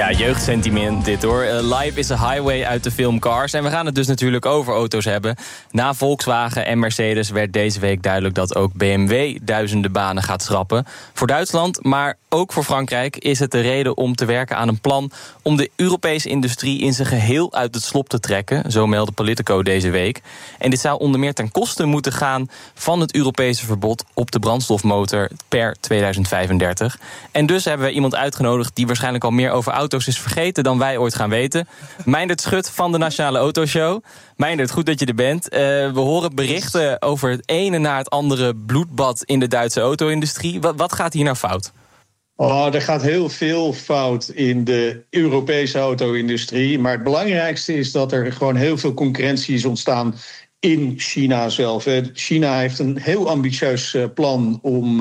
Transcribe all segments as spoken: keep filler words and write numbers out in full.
Ja, jeugdsentiment dit hoor. Uh, Life is a Highway uit de film Cars. En we gaan het dus natuurlijk over auto's hebben. Na Volkswagen en Mercedes werd deze week duidelijk dat ook B M W duizenden banen gaat schrappen. Voor Duitsland, maar ook voor Frankrijk is het de reden om te werken aan een plan om de Europese industrie in zijn geheel uit het slop te trekken. Zo meldde Politico deze week. En dit zou onder meer ten koste moeten gaan van het Europese verbod op de brandstofmotor per tweeduizend vijfendertig. En dus hebben we iemand uitgenodigd die waarschijnlijk al meer over auto's is vergeten dan wij ooit gaan weten. Meindert Schut van de Nationale Autoshow. Meindert, goed dat je er bent. Uh, we horen berichten over het ene na het andere bloedbad in de Duitse auto-industrie. Wat, wat gaat hier nou fout? Oh, er gaat heel veel fout in de Europese auto-industrie. Maar het belangrijkste is dat er gewoon heel veel concurrentie is ontstaan in China zelf. China heeft een heel ambitieus plan om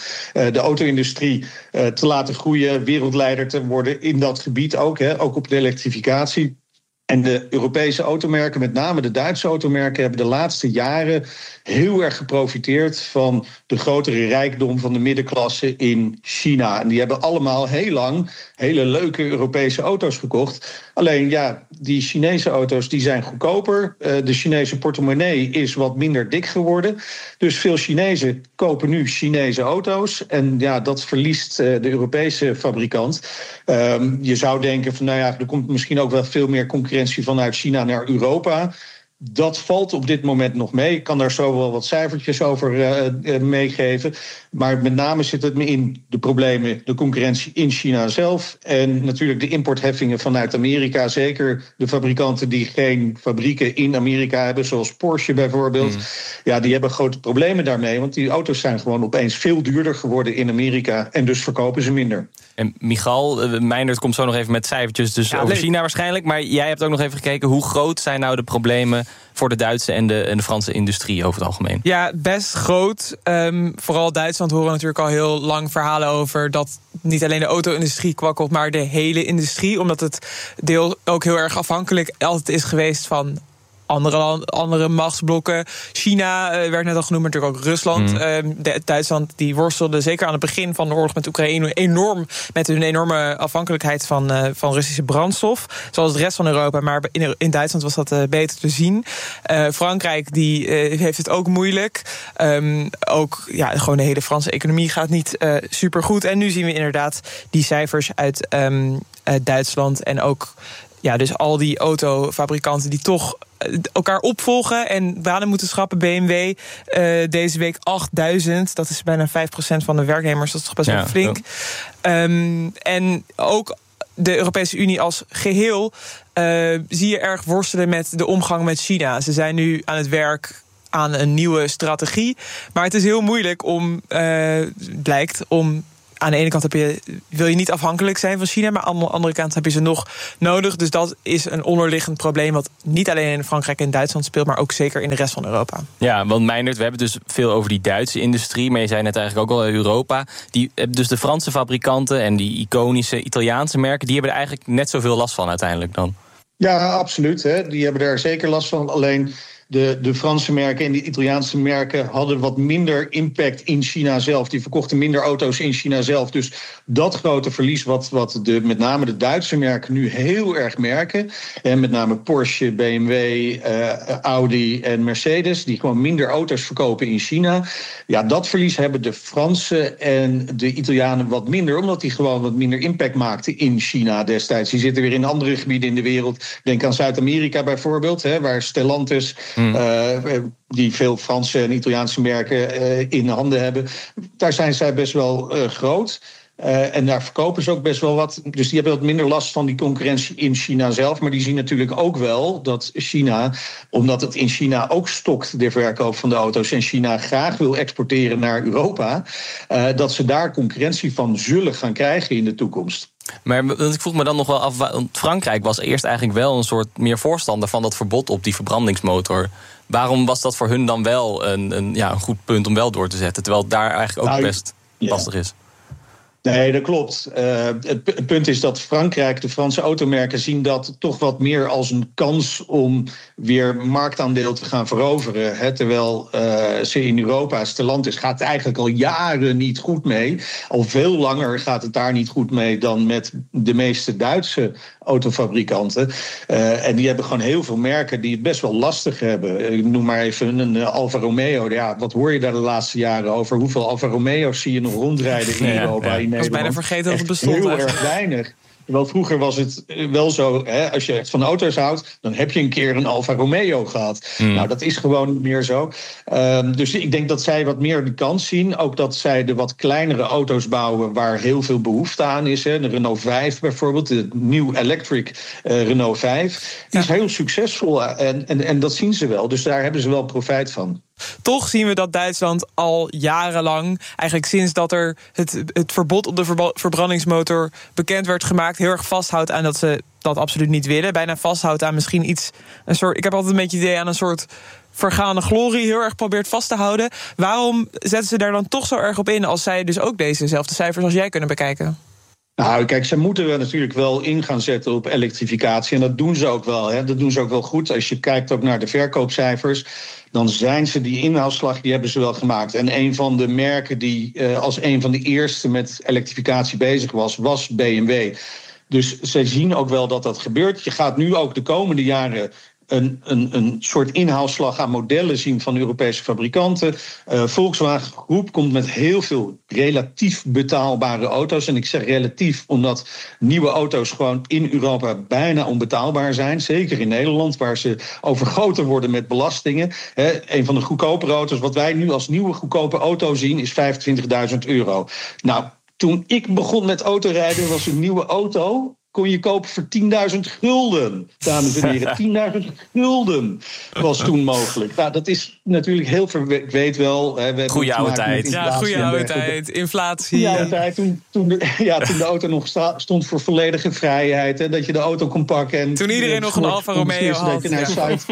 de auto-industrie te laten groeien, wereldleider te worden in dat gebied ook, ook op de elektrificatie. En de Europese automerken, met name de Duitse automerken, hebben de laatste jaren heel erg geprofiteerd van de grotere rijkdom van de middenklasse in China. En die hebben allemaal heel lang hele leuke Europese auto's gekocht. Alleen ja, die Chinese auto's die zijn goedkoper. De Chinese portemonnee is wat minder dik geworden. Dus veel Chinezen kopen nu Chinese auto's. En ja, dat verliest de Europese fabrikant. Um, je zou denken van nou ja, er komt misschien ook wel veel meer concurrentie vanuit China naar Europa. Dat valt op dit moment nog mee. Ik kan daar zo wel wat cijfertjes over uh, meegeven. Maar met name zit het me in de problemen, de concurrentie in China zelf. En natuurlijk de importheffingen vanuit Amerika. Zeker de fabrikanten die geen fabrieken in Amerika hebben, zoals Porsche bijvoorbeeld. Mm. Ja, die hebben grote problemen daarmee. Want die auto's zijn gewoon opeens veel duurder geworden in Amerika. En dus verkopen ze minder. En Michal, uh, Meindert komt zo nog even met cijfertjes dus ja, over China waarschijnlijk. Maar jij hebt ook nog even gekeken, hoe groot zijn nou de problemen voor de Duitse en de, en de Franse industrie over het algemeen? Ja, best groot. Um, vooral Duitsland horen we natuurlijk al heel lang verhalen over dat niet alleen de auto-industrie kwakkelt, maar de hele industrie. Omdat het deel ook heel erg afhankelijk altijd is geweest van Andere, land, andere machtsblokken. China uh, werd net al genoemd, maar natuurlijk ook Rusland. Mm. Uh, de, Duitsland die worstelde zeker aan het begin van de oorlog met Oekraïne enorm met hun enorme afhankelijkheid van, uh, van Russische brandstof. Zoals de rest van Europa, maar in, in Duitsland was dat uh, beter te zien. Uh, Frankrijk die, uh, heeft het ook moeilijk. Um, ook ja, gewoon de hele Franse economie gaat niet uh, supergoed. En nu zien we inderdaad die cijfers uit um, uh, Duitsland en ook ja, dus al die autofabrikanten die toch elkaar opvolgen en banen moeten schrappen. B M W uh, deze week achtduizend. Dat is bijna vijf procent van de werknemers. Dat is toch best wel ja, flink. Ja. Um, en ook de Europese Unie als geheel uh, zie je erg worstelen met de omgang met China. Ze zijn nu aan het werk aan een nieuwe strategie. Maar het is heel moeilijk om, uh, blijkt, om aan de ene kant heb je, wil je niet afhankelijk zijn van China, maar aan de andere kant heb je ze nog nodig. Dus dat is een onderliggend probleem wat niet alleen in Frankrijk en Duitsland speelt, maar ook zeker in de rest van Europa. Ja, want Meindert, we hebben dus veel over die Duitse industrie, maar je zei net eigenlijk ook al Europa. Die, dus de Franse fabrikanten en die iconische Italiaanse merken, die hebben er eigenlijk net zoveel last van uiteindelijk dan. Ja, absoluut. Hè. Die hebben daar zeker last van. Alleen De, de Franse merken en de Italiaanse merken hadden wat minder impact in China zelf. Die verkochten minder auto's in China zelf. Dus dat grote verlies wat, wat de, met name de Duitse merken nu heel erg merken. En met name Porsche, B M W, uh, Audi en Mercedes, die gewoon minder auto's verkopen in China. Ja, dat verlies hebben de Fransen en de Italianen wat minder, omdat die gewoon wat minder impact maakten in China destijds. Die zitten weer in andere gebieden in de wereld. Denk aan Zuid-Amerika bijvoorbeeld, hè, waar Stellantis, Uh, die veel Franse en Italiaanse merken uh, in handen hebben. Daar zijn zij best wel uh, groot. Uh, en daar verkopen ze ook best wel wat. Dus die hebben wat minder last van die concurrentie in China zelf. Maar die zien natuurlijk ook wel dat China, omdat het in China ook stokt, de verkoop van de auto's, en China graag wil exporteren naar Europa, uh, dat ze daar concurrentie van zullen gaan krijgen in de toekomst. Maar ik vroeg me dan nog wel af, want Frankrijk was eerst eigenlijk wel een soort meer voorstander van dat verbod op die verbrandingsmotor. Waarom was dat voor hun dan wel een, een, ja, een goed punt om wel door te zetten, terwijl het daar eigenlijk ook nou, best ja. lastig is? Nee, dat klopt. Uh, het, het punt is dat Frankrijk, de Franse automerken, zien dat toch wat meer als een kans om weer marktaandeel te gaan veroveren. Hè? Terwijl uh, ze in Europa, Stellantis, is, gaat het eigenlijk al jaren niet goed mee. Al veel langer gaat het daar niet goed mee dan met de meeste Duitse autofabrikanten. Uh, en die hebben gewoon heel veel merken die het best wel lastig hebben. Ik noem maar even een uh, Alfa Romeo. Ja, wat hoor je daar de laatste jaren over? Hoeveel Alfa Romeo's zie je nog rondrijden in ja, Europa? Ja. In Ik was bijna vergeten dat het bestond. Heel erg weinig. Wel, vroeger was het wel zo, hè, als je echt van auto's houdt, dan heb je een keer een Alfa Romeo gehad. Mm. Nou, dat is gewoon niet meer zo. Um, dus ik denk dat zij wat meer de kans zien. Ook dat zij de wat kleinere auto's bouwen waar heel veel behoefte aan is. Hè. De Renault vijf bijvoorbeeld, de New Electric uh, Renault vijf. Die is heel succesvol en, en, en dat zien ze wel. Dus daar hebben ze wel profijt van. Toch zien we dat Duitsland al jarenlang, eigenlijk sinds dat er het, het verbod op de verba- verbrandingsmotor bekend werd gemaakt, heel erg vasthoudt aan dat ze dat absoluut niet willen. Bijna vasthoudt aan misschien iets, een soort, ik heb altijd een beetje het idee aan een soort vergane glorie, heel erg probeert vast te houden. Waarom zetten ze daar dan toch zo erg op in als zij dus ook dezezelfde cijfers als jij kunnen bekijken? Nou, kijk, ze moeten natuurlijk wel in gaan zetten op elektrificatie. En dat doen ze ook wel. Hè. Dat doen ze ook wel goed. Als je kijkt ook naar de verkoopcijfers, dan zijn ze die inhaalslag, die hebben ze wel gemaakt. En een van de merken die uh, als een van de eerste met elektrificatie bezig was, was B M W. Dus ze zien ook wel dat dat gebeurt. Je gaat nu ook de komende jaren Een, een, een soort inhaalslag aan modellen zien van Europese fabrikanten. Uh, Volkswagen Groep komt met heel veel relatief betaalbare auto's. En ik zeg relatief omdat nieuwe auto's gewoon in Europa bijna onbetaalbaar zijn. Zeker in Nederland, waar ze overgoten worden met belastingen. He, een van de goedkopere auto's, wat wij nu als nieuwe goedkope auto zien, is vijfentwintigduizend euro. Nou, toen ik begon met autorijden was een nieuwe auto kon je kopen voor tienduizend gulden, dames en heren. tienduizend gulden was toen mogelijk. Nou, dat is natuurlijk heel ver... Ik weet wel... Hè, we goeie oude tijd. Ja, goede oude tijd. Inflatie. Goeie oude tijd. Toen, toen, de, ja, toen de auto nog sta, stond voor volledige vrijheid. Hè, dat je de auto kon pakken. En toen iedereen nog een Alfa Romeo had. Dat je naar Zuid,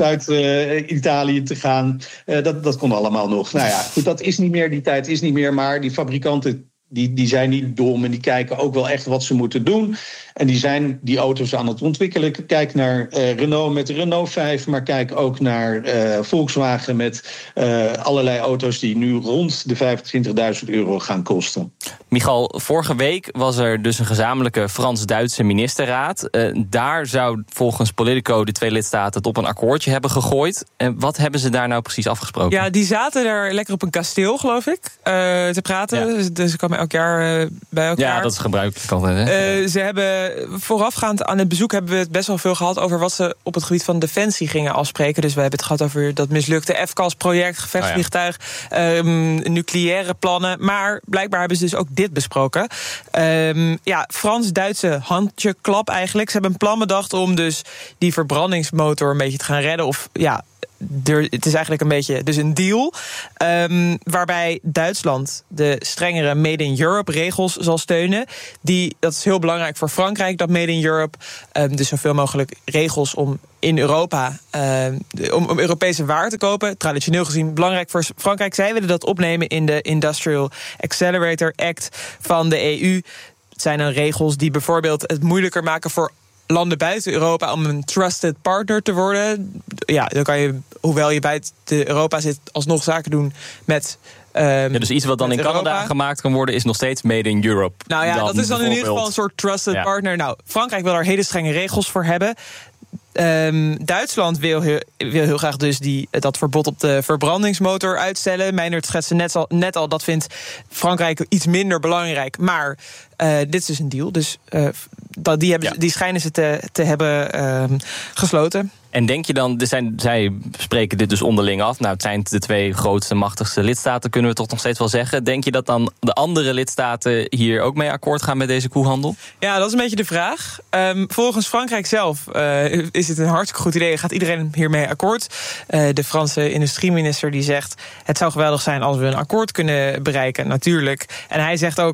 Zuid-Italië uh, te gaan. Uh, dat, dat kon allemaal nog. Nou ja, goed, dat is niet meer. Die tijd is niet meer. Maar die fabrikanten, Die, die zijn niet dom en die kijken ook wel echt wat ze moeten doen. En die zijn die auto's aan het ontwikkelen. Kijk naar uh, Renault met de Renault vijf, maar kijk ook naar uh, Volkswagen met uh, allerlei auto's die nu rond de vijfentwintigduizend euro gaan kosten. Michal, vorige week was er dus een gezamenlijke Frans-Duitse ministerraad. Uh, daar zou volgens Politico de twee lidstaten het op een akkoordje hebben gegooid. En uh, wat hebben ze daar nou precies afgesproken? Ja, die zaten daar lekker op een kasteel, geloof ik, uh, te praten. Ja. Dus ze komen elk jaar uh, bij elkaar. Ja, dat is gebruikelijk altijd. Hè? Uh, ze hebben voorafgaand aan het bezoek hebben we het best wel veel gehad over wat ze op het gebied van defensie gingen afspreken. Dus we hebben het gehad over dat mislukte F C A S-project, gevechtsvliegtuig, oh ja. um, nucleaire plannen. Maar blijkbaar hebben ze dus ook dit besproken. Um, ja, Frans-Duitse handjeklap eigenlijk. Ze hebben een plan bedacht om dus die verbrandingsmotor een beetje te gaan redden. Of ja, Er, het is eigenlijk een beetje dus een deal. Um, waarbij Duitsland de strengere Made in Europe regels zal steunen. Die, dat is heel belangrijk voor Frankrijk, dat Made in Europe. Um, dus zoveel mogelijk regels om in Europa, um, om, om Europese waar te kopen. Traditioneel gezien belangrijk voor Frankrijk. Zij willen dat opnemen in de Industrial Accelerator Act van de E U. Het zijn dan regels die bijvoorbeeld het moeilijker maken voor landen buiten Europa om een trusted partner te worden. Ja, dan kan je, hoewel je buiten Europa zit, alsnog zaken doen met Um, ja, dus iets wat dan in Canada Europa gemaakt kan worden is nog steeds made in Europe. Nou ja, dan dat is dan in ieder geval een soort trusted ja. partner. Nou, Frankrijk wil daar hele strenge regels voor hebben. Um, Duitsland wil heel, wil heel graag dus die, dat verbod op de verbrandingsmotor uitstellen. Meijnerd schetste net al, net al, dat vindt Frankrijk iets minder belangrijk. Maar uh, dit is dus een deal. Dus uh, dat, die, hebben, ja. die schijnen ze te, te hebben um, gesloten. En denk je dan, er zijn, zij spreken dit dus onderling af. Nou, het zijn de twee grootste, machtigste lidstaten, kunnen we toch nog steeds wel zeggen. Denk je dat dan de andere lidstaten hier ook mee akkoord gaan met deze koehandel? Ja, dat is een beetje de vraag. Um, volgens Frankrijk zelf uh, is het een hartstikke goed idee. Gaat iedereen hiermee akkoord? Uh, de Franse industrieminister die zegt, het zou geweldig zijn als we een akkoord kunnen bereiken, natuurlijk. En hij zegt ook,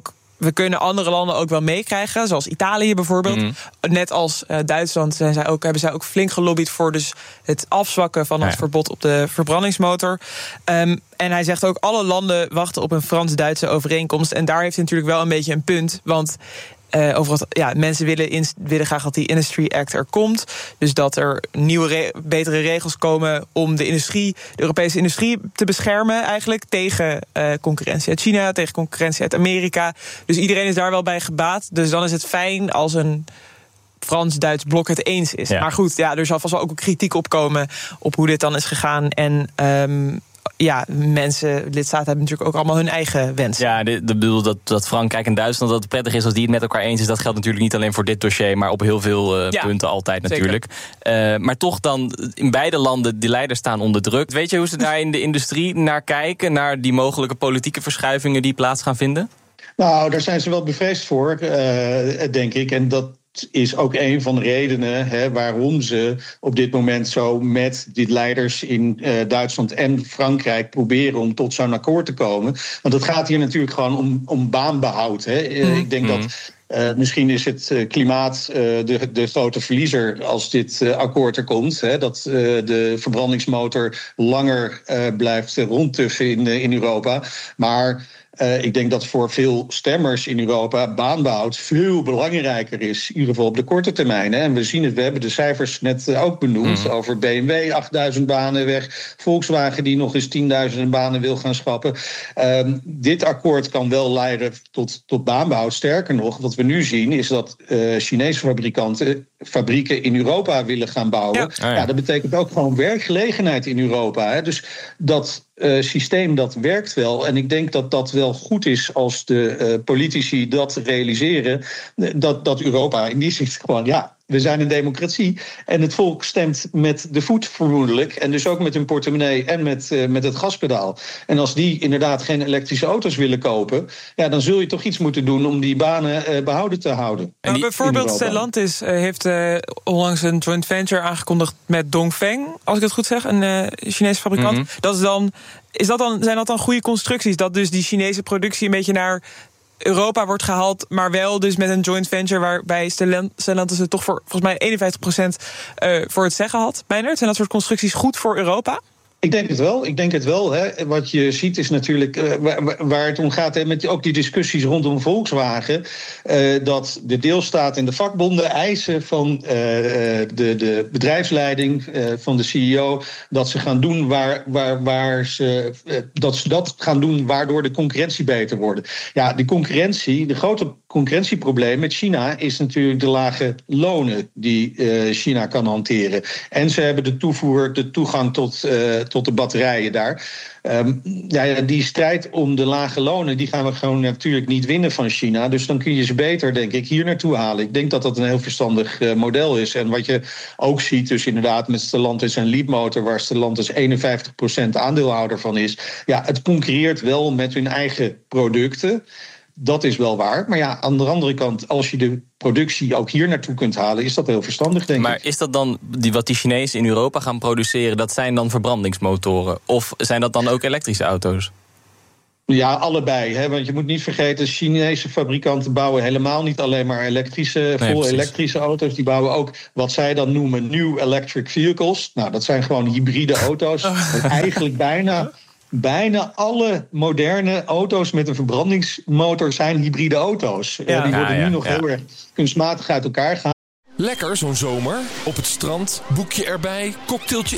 we kunnen andere landen ook wel meekrijgen, zoals Italië bijvoorbeeld. Mm. Net als uh, Duitsland zijn zij ook, hebben zij ook flink gelobbyd voor dus het afzwakken van het ja. verbod op de verbrandingsmotor. Um, en hij zegt ook, alle landen wachten op een Frans-Duitse overeenkomst. En daar heeft hij natuurlijk wel een beetje een punt, want Uh, over wat, ja, mensen willen, in, willen graag dat die Industry Act er komt. Dus dat er nieuwe, re- betere regels komen om de industrie, de Europese industrie te beschermen eigenlijk tegen uh, concurrentie uit China, tegen concurrentie uit Amerika. Dus iedereen is daar wel bij gebaat. Dus dan is het fijn als een Frans-Duits blok het eens is. Ja. Maar goed, ja, er zal vast wel ook kritiek op komen op hoe dit dan is gegaan. En um, ja, mensen, lidstaten hebben natuurlijk ook allemaal hun eigen wensen. Ja, de, de bedoel dat, dat Frankrijk en Duitsland dat het prettig is als die het met elkaar eens is. Dat geldt natuurlijk niet alleen voor dit dossier, maar op heel veel uh, ja, punten altijd natuurlijk. Uh, maar toch dan, in beide landen, die leiders staan onder druk. Weet je hoe ze daar in de industrie naar kijken, naar die mogelijke politieke verschuivingen die plaats gaan vinden? Nou, daar zijn ze wel bevreesd voor, uh, denk ik. En dat is ook een van de redenen hè, waarom ze op dit moment zo met die leiders in uh, Duitsland en Frankrijk proberen om tot zo'n akkoord te komen. Want het gaat hier natuurlijk gewoon om, om baanbehoud. Hè. Mm. Ik denk mm. dat Uh, misschien is het uh, klimaat uh, de, de grote verliezer als dit uh, akkoord er komt. Hè, dat uh, de verbrandingsmotor langer uh, blijft rondtuffen in, uh, in Europa. Maar Uh, ik denk dat voor veel stemmers in Europa baanbehoud veel belangrijker is. In ieder geval op de korte termijn. Hè. En we zien het, we hebben de cijfers net uh, ook benoemd. Mm. Over B M W, achtduizend banen weg. Volkswagen die nog eens tienduizenden banen wil gaan schrappen. Uh, dit akkoord kan wel leiden tot, tot baanbehoud. Sterker nog, wat we nu zien is dat uh, Chinese fabrikanten fabrieken in Europa willen gaan bouwen. Ja. Ah, ja. Ja, dat betekent ook gewoon werkgelegenheid in Europa. Hè. Dus dat Uh, systeem dat werkt wel. En ik denk dat dat wel goed is als de uh, politici dat realiseren. Dat, dat Europa in die zin gewoon, ja, we zijn een democratie. En het volk stemt met de voet vermoedelijk. En dus ook met hun portemonnee en met, uh, met het gaspedaal. En als die inderdaad geen elektrische auto's willen kopen, ja, dan zul je toch iets moeten doen om die banen uh, behouden te houden. En die, bijvoorbeeld Stellantis uh, heeft uh, onlangs een joint venture aangekondigd met Dongfeng, als ik het goed zeg, een uh, Chinese fabrikant. Mm-hmm. Dat is dan, is dat dan, zijn dat dan goede constructies? Dat dus die Chinese productie een beetje naar Europa wordt gehaald, maar wel dus met een joint venture waarbij Stellantis het toch voor volgens mij eenenvijftig procent uh, voor het zeggen had. Meijnerd, zijn dat soort constructies goed voor Europa? Ik denk het wel. Ik denk het wel. Hè. Wat je ziet is natuurlijk uh, waar, waar het om gaat, hè, met ook die discussies rondom Volkswagen, uh, dat de deelstaat en de vakbonden eisen van uh, de, de bedrijfsleiding, uh, van de C E O, dat ze gaan doen waar, waar, waar ze, uh, dat ze dat gaan doen waardoor de concurrentie beter wordt. Ja, de concurrentie, de grote concurrentieprobleem met China is natuurlijk de lage lonen die uh, China kan hanteren. En ze hebben de toevoer, de toegang tot, uh, tot de batterijen daar. Um, ja, die strijd om de lage lonen, die gaan we gewoon natuurlijk niet winnen van China. Dus dan kun je ze beter, denk ik, hier naartoe halen. Ik denk dat dat een heel verstandig uh, model is. En wat je ook ziet, dus inderdaad met Stellantis en Leapmotor, waar Stellantis eenenvijftig procent aandeelhouder van is. Ja, het concurreert wel met hun eigen producten. Dat is wel waar. Maar ja, aan de andere kant, als je de productie ook hier naartoe kunt halen, is dat heel verstandig, denk maar ik. Maar is dat dan, die, wat die Chinezen in Europa gaan produceren, dat zijn dan verbrandingsmotoren? Of zijn dat dan ook elektrische auto's? Ja, allebei. Hè? Want je moet niet vergeten, Chinese fabrikanten bouwen helemaal niet alleen maar elektrische, vol nee, elektrische auto's. Die bouwen ook wat zij dan noemen new electric vehicles. Nou, dat zijn gewoon hybride auto's. Oh. Eigenlijk bijna... Bijna alle moderne auto's met een verbrandingsmotor zijn hybride auto's. Ja. Die worden ja, ja, nu nog ja. heel erg kunstmatig uit elkaar gehaald. Lekker zo'n zomer. Op het strand, boekje erbij, cocktailtje